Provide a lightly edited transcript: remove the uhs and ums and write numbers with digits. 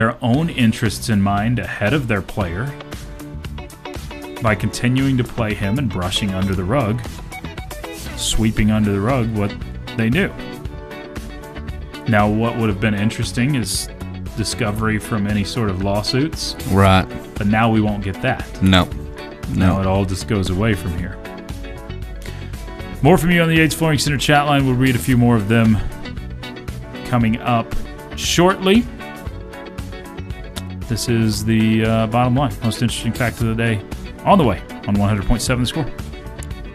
their own interests in mind ahead of their player by continuing to play him and brushing under the rug, sweeping under the rug what they knew. Now, what would have been interesting is discovery from any sort of lawsuits. Right. But now we won't get that. No. Now it all just goes away from here. More from you on the Yates Flooring Center chat line. We'll read a few more of them coming up shortly. This is the bottom line. Most interesting fact of the day on the way on 100.7 The Score.